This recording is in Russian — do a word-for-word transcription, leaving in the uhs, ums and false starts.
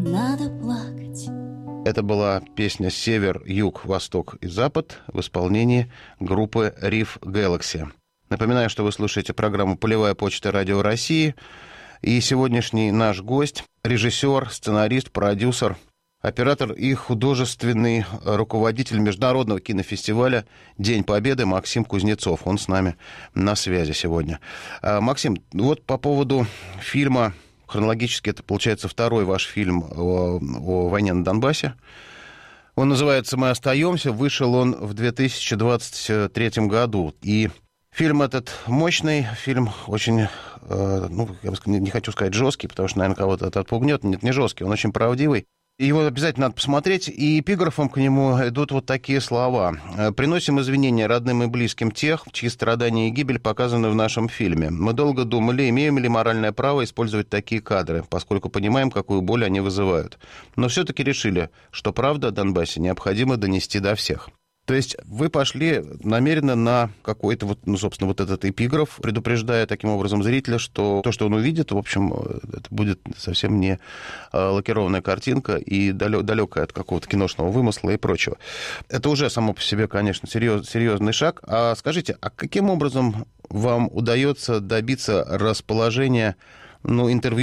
надо плакать. Это была песня «Север, Юг, Восток и Запад» в исполнении группы Riff Galaxy. Напоминаю, что вы слушаете программу «Полевая почта Радио России». И сегодняшний наш гость – режиссер, сценарист, продюсер, оператор и художественный руководитель международного кинофестиваля «День Победы» Максим Кузнецов. Он с нами на связи сегодня. Максим, вот по поводу фильма, хронологически это, получается, второй ваш фильм о, о войне на Донбассе. Он называется «Мы остаемся». Вышел он в две тысячи двадцать третьем году. И фильм этот мощный, фильм очень, э, ну, я бы сказал, не хочу сказать жесткий, потому что, наверное, кого-то это отпугнет. Нет, не жесткий, он очень правдивый. Его обязательно надо посмотреть, и эпиграфом к нему идут вот такие слова. «Приносим извинения родным и близким тех, чьи страдания и гибель показаны в нашем фильме. Мы долго думали, имеем ли моральное право использовать такие кадры, поскольку понимаем, какую боль они вызывают. Но все-таки решили, что правда о Донбассе необходимо донести до всех». То есть вы пошли намеренно на какой-то, вот, ну, собственно, вот этот эпиграф, предупреждая таким образом зрителя, что то, что он увидит, в общем, это будет совсем не лакированная картинка и далекая от какого-то киношного вымысла и прочего. Это уже само по себе, конечно, серьез, серьезный шаг. А скажите, а каким образом вам удается добиться расположения, ну, интервью